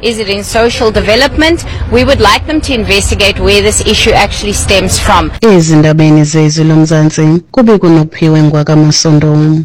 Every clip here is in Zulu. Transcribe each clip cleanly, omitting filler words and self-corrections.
Is it in social development? We would like them to investigate where this issue actually stems from. Izindabeni zezwe lomzansi kube kunophiwe ngwakamasondo.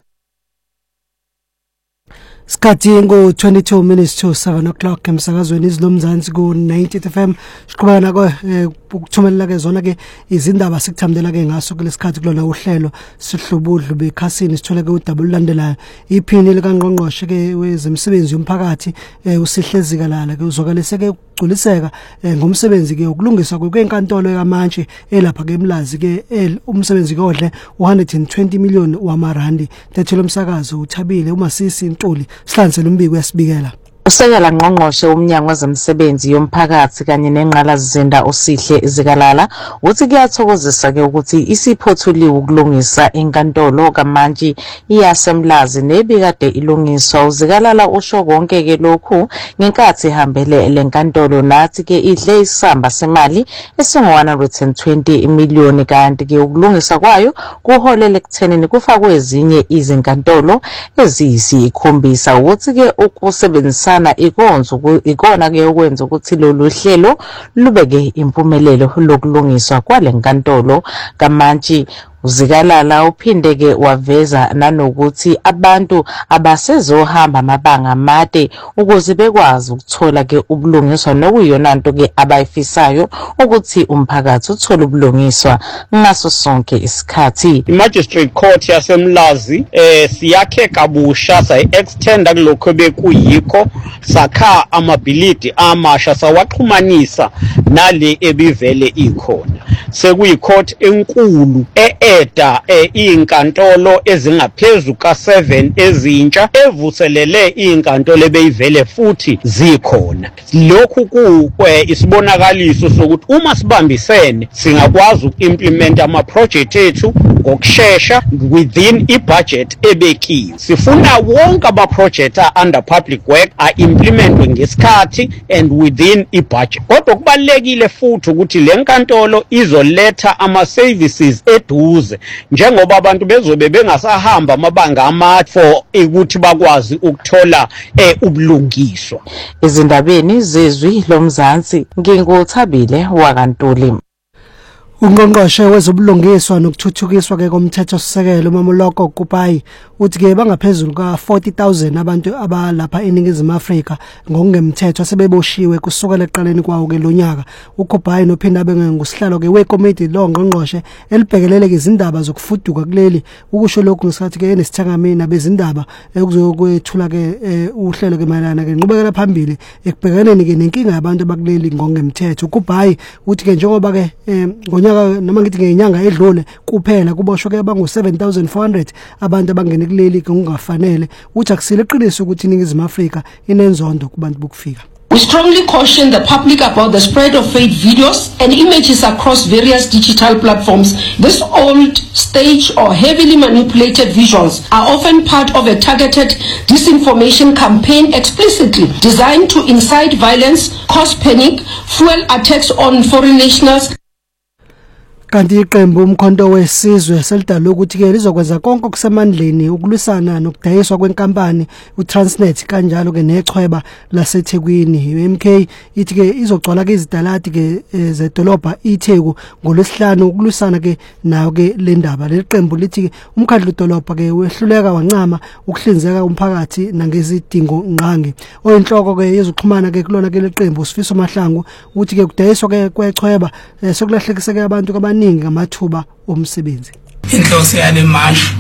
Skati ngo 22 minutes to 7 o'clock emsakazweni izilomzansi ku 90 FM siqhubeka nako ukuthumelela ke zona ke izindaba sikuthambela ke ngaso kulesikhathi kulona uhlelo sihlubudlu bekhasini sithole ke udaba olulandelayo iphini likaNgqongqoshe ke wezemsebenzi yomphakathi usihlezi kalala ke uzokalese ke ukugculiseka ngomsebenzi ke ukulungiswa kwenkantolo yaMantshi elapha ke eMlazi ke umsebenzi ke odle 120 million wamarandi tethelo umsakazo uthabile uMasisi Ntuli sihlansela umbiko yasibikela. Usekela Ngqongqoshe umnyango wezemsebenzi yomphakathi kanye nenqalasizinda usihle zikalala uthi kuyathokozisa ke ukuthi isiphothuliwe ukulungisa inkantolo kaMantshi iyasemlazi nebikade ilungiswa uzikalala usho konke ke lokhu ngenkathi ihambele lenkantolo nathi ke idle isamba semali esingo 120 million kanti ke ukulungisa kwayo kuholele ekuthenini kufakwe ezinye izinkantolo eziyisikhombisa ukuthi ke ukusebenzisa ikona ke ukwenza ukuthi lolu hlelo lubeke impumelelo lokulungiswa kwalenkantolo kaMantshi. Uzikalala uphinde ke waveza nanokuthi abantu abasezohamba amabanga amade ukuze bekwazi ukuthola ke ubulungiswa nokuyona into ke abayifisayo ukuthi umphakathi uthole ubulungiswa ngaso sonke isikhathi. I-Magistrate Court yaseMlazi siyakhe kabusha sayi-extenda kulokho bekuyikho sakha amabhilidi amasha sawaxhumanisa nale ebivele ikhona. Sekuyicourt enkulu eda inkantolo ezingaphezulu ka7 ezintsha evuselele inkantolo ebeyivele futhi zikhona. Lokhu ku isibonakaliso sokuthi uma sibambisene singakwazi ukuimplement ama project ethu ngokusheshsha within ibudget ebekiwe. Sifuna wonke ama project under public work implementwe ngesikhathi and within ibudget. Kodwa kubalekile futhi ukuthi lenkantolo izoletha ama services eduze njengoba abantu bezobe bengasahamba amabanga amade for ukuthi bakwazi ukuthola ubulungiswa. Izindabeni zezwi lomzansi nginguthabile wakantuli. Ungqongqoshe wezobulungiswa nokuthuthukiswa ke komthetho sisekelo uMamoloko Kupayi uthi ke bangaphezulu ka 40,000 abantu abalapha eNingizimu Afrika ngokungemthetho sebeboshiwe kusukela eqaleni kwawo ke lonyaka. UKupayi nophinda bengusihlalo ke wekomiti longqongqoshe elibhekelele izindaba zokufuduka kuleli ukusho lokhu ngesikhathi ke nesithangamini bezindaba ukuzokwethula ke uhlelo ke mayelana ke nqubekela phambili ekubhekaneni ke nenkinga yabantu abakuleli ngokungemthetho. uKupayi uthi ke njengoba ke noma ngithi ngenyanga edlule kuphela kuboshwe ke bangu 7400 abantu abangene kuleli kungafanele uthi akusile iqiniso ukuthi iNingizimu Afrika inenzondo kubantu bokufika. We strongly caution the public about the spread of fake videos and images across various digital platforms. These old, staged or heavily manipulated visuals are often part of a targeted disinformation campaign explicitly designed to incite violence, cause panic, fuel attacks on foreign nationals. Kanti iqembu umkhonto wesizwe selidala ukuthi ke lizokwenza konke okusemandleni ukulwisana nokudayiswa kwenkampani uTransnet kanjalo ke nechweba laseThekwini. UMK ithi ke izogcwala ke izidalati ke zedolobha iTheku ngolwesihlanu ukulwisana ke nayo ke le ndaba. Le qembu lithi ke umkhandlu dolobha ke wehluleka wancama ukuhlinzeka umphakathi nangezidingo ngqangi. Oyinhloko ke yezoxhumana ke kulona ke leqembu Sifiso Mahlangu uthi ke kudayiswa ke kwechweba sekulahlekise ke abantu abaningi ngamathuba omsebenzi. Inhloso yale march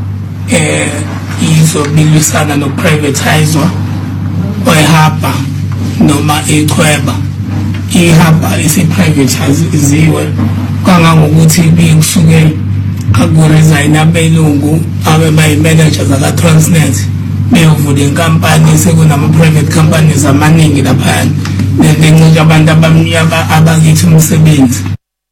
izobilisana no privatizwa oyihaba noma ichweba ihaba isiprivatiziwe kangangokuthi bikusuke akuresign abelungu abebayimanager zaka Transnet beyovula inkampani sekunama private companies amaningi lapha nencenye abantu abamnyama abakithi umsebenzi.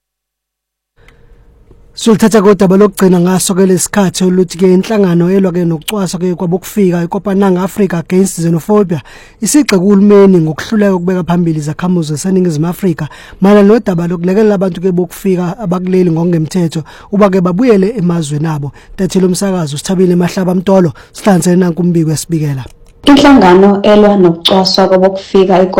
Sulthatha kodaba lokugcina ngaso ke lesikhathi oluthi ke inhlangano elwa ke nokucwaswa ke kwabokufika eKopananga Africa Against Xenophobia isigxe kuhulumeni ngokuhluleka ukubeka phambili izakhamuzi zaseNingizimu Afrika mala nodaba lokulekelela abantu ke bokufika abakuleli ngokungemthetho uba ke babuyele emazweni abo. Tathelo umsakazo sithabile Mahlaba Mtolo sihlanzene nankumbiko yasibikela. Inhlangano elwa nokucwaswa kwabokufika